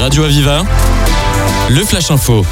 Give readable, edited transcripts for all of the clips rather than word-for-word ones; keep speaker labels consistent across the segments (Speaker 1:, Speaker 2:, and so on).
Speaker 1: Radio Aviva, le Flash Info.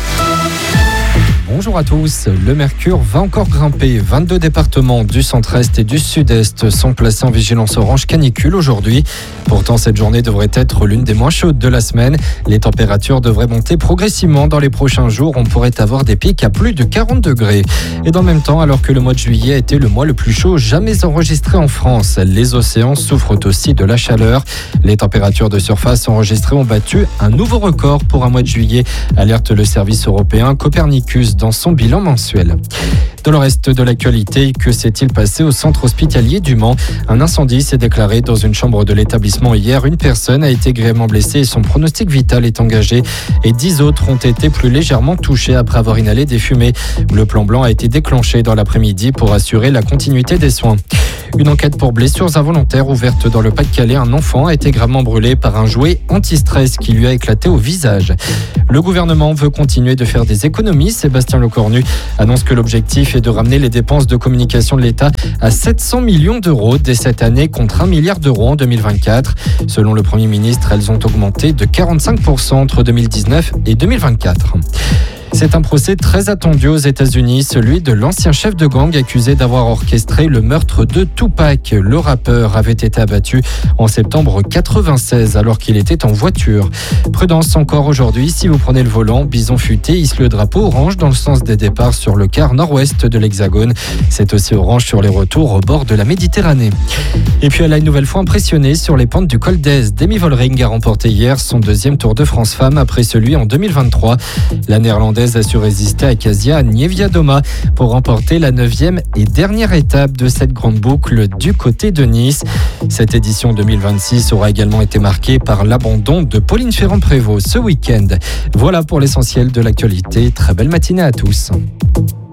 Speaker 2: Bonjour à tous. Le mercure va encore grimper. 22 départements du centre-est et du sud-est sont placés en vigilance orange canicule aujourd'hui. Pourtant, cette journée devrait être l'une des moins chaudes de la semaine. Les températures devraient monter progressivement dans les prochains jours. On pourrait avoir des pics à plus de 40 degrés. Et dans le même temps, alors que le mois de juillet a été le mois le plus chaud jamais enregistré en France, les océans souffrent aussi de la chaleur. Les températures de surface enregistrées ont battu un nouveau record pour un mois de juillet, alerte le service européen Copernicus dans son bilan mensuel. Dans le reste de l'actualité, que s'est-il passé au centre hospitalier du Mans ? Un incendie s'est déclaré dans une chambre de l'établissement hier. Une personne a été grièvement blessée et son pronostic vital est engagé. Et 10 autres ont été plus légèrement touchés après avoir inhalé des fumées. Le plan blanc a été déclenché dans l'après-midi pour assurer la continuité des soins. Une enquête pour blessures involontaires ouverte dans le Pas-de-Calais. Un enfant a été gravement brûlé par un jouet anti-stress qui lui a éclaté au visage. Le gouvernement veut continuer de faire des économies. Sébastien Lecornu annonce que l'objectif est de ramener les dépenses de communication de l'État à 700 millions d'euros dès cette année contre 1 milliard d'euros en 2024. Selon le Premier ministre, elles ont augmenté de 45% entre 2019 et 2024. C'est un procès très attendu aux États-Unis, celui de l'ancien chef de gang accusé d'avoir orchestré le meurtre de Tupac. Le rappeur avait été abattu en septembre 1996 alors qu'il était en voiture. Prudence encore aujourd'hui, si vous prenez le volant, Bison Futé hisse le drapeau orange dans le sens des départs sur le quart nord-ouest de l'Hexagone. C'est aussi orange sur les retours au bord de la Méditerranée. Et puis elle a une nouvelle fois impressionné sur les pentes du Col d'Èze. Demi Vollering a remporté hier son deuxième Tour de France Femmes après celui en 2023. La Néerlandaise a su résister à Kasia Niewiadoma pour remporter la 9e et dernière étape de cette grande boucle du côté de Nice. Cette édition 2026 aura également été marquée par l'abandon de Pauline Ferrand-Prévot ce week-end. Voilà pour l'essentiel de l'actualité. Très belle matinée à tous.